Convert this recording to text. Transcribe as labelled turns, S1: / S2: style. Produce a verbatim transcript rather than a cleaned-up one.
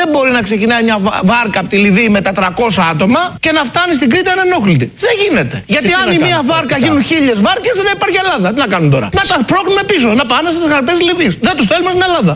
S1: Δεν μπορεί να ξεκινάει μια βάρκα από τη Λιβύη με τετρακόσια άτομα και να φτάνει στην Κρήτη ανενόχλητη. Δεν γίνεται. Γιατί αν η μία βάρκα γίνουν χίλιες βάρκες, δεν υπάρχει Ελλάδα. Τι να κάνουν τώρα? Να τα πρόκνουμε πίσω, να πάνε στις γραμμές της Λιβύης. Δεν τους στέλνουμε στην Ελλάδα.